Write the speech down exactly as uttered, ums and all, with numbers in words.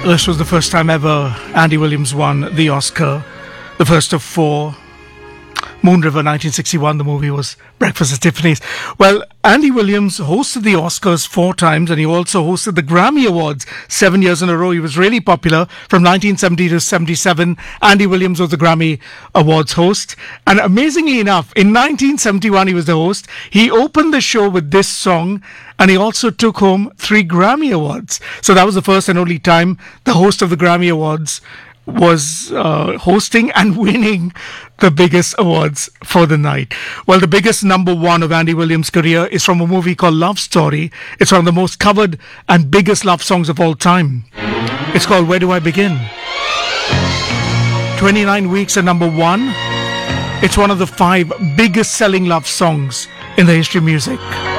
This was the first time ever Andy Williams won the Oscar, the first of four. Moon River, nineteen sixty-one, the movie was Breakfast at Tiffany's. Well, Andy Williams hosted the Oscars four times, and he also hosted the Grammy Awards seven years in a row. He was really popular. From nineteen seventy to seventy-seven, Andy Williams was the Grammy Awards host. And amazingly enough, in nineteen seventy-one, he was the host. He opened the show with this song, and he also took home three Grammy Awards. So that was the first and only time the host of the Grammy Awards was uh, hosting and winning the biggest awards for the night. Well, the biggest number one of Andy Williams' career is from a movie called Love Story. It's one of the most covered and biggest love songs of all time. It's called Where Do I Begin? twenty-nine weeks at number one. It's one of the five biggest selling love songs in the history of music.